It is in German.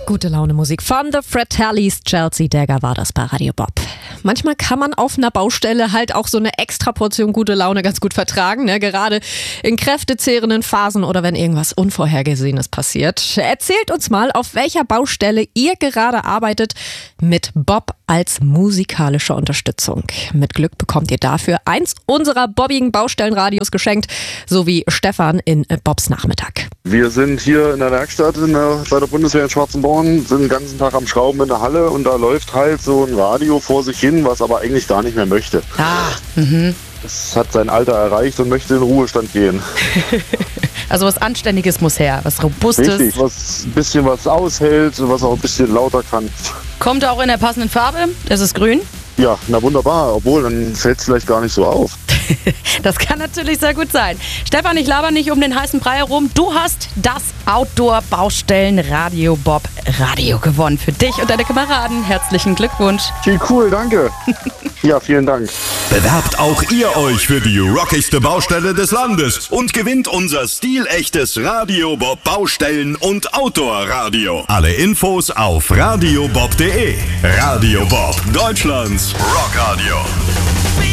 Gute Laune Musik von The Fratellis. Chelsea Dagger war das bei Radio Bob. Manchmal kann man auf einer Baustelle halt auch so eine extra Portion gute Laune ganz gut vertragen, ne? Gerade in kräftezehrenden Phasen oder wenn irgendwas Unvorhergesehenes passiert. Erzählt uns mal, auf welcher Baustelle ihr gerade arbeitet, mit Bob als musikalische Unterstützung. Mit Glück bekommt ihr dafür eins unserer bobbigen Baustellenradios geschenkt, sowie Stefan in Bobs Nachmittag. Wir sind hier in der Werkstatt bei der Bundeswehr in Schwarzenborn, sind den ganzen Tag am Schrauben in der Halle und da läuft halt so ein Radio vor sich hin, was aber eigentlich gar nicht mehr möchte. Es hat sein Alter erreicht und möchte in den Ruhestand gehen. Also was Anständiges muss her, was Robustes. Richtig, was ein bisschen was aushält, was auch ein bisschen lauter kann. Kommt auch in der passenden Farbe, das ist grün. Ja, na wunderbar, obwohl dann fällt es vielleicht gar nicht so auf. Das kann natürlich sehr gut sein. Stefan, ich laber nicht um den heißen Brei herum. Du hast das Outdoor-Baustellen-Radio Bob Radio gewonnen. Für dich und deine Kameraden. Herzlichen Glückwunsch. Wie cool, danke. Ja, vielen Dank. Bewerbt auch ihr euch für die rockigste Baustelle des Landes und gewinnt unser stilechtes Radio Bob Baustellen- und Outdoor-Radio. Alle Infos auf radiobob.de. Radio Bob, Deutschlands Rockradio.